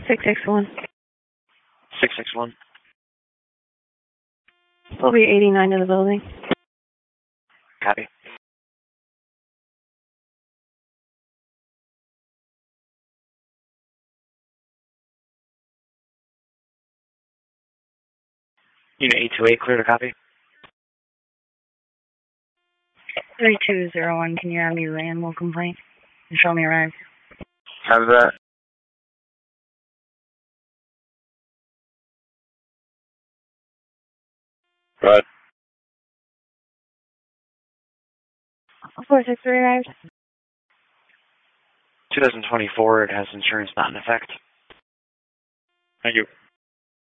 661. 661. We'll be 89 to the building. Copy. Unit 828, clear to copy. 3201, can you have me animal complaint and show me arrived? Have that. Right. 463 arrived. 2024, it has insurance not in effect. Thank you.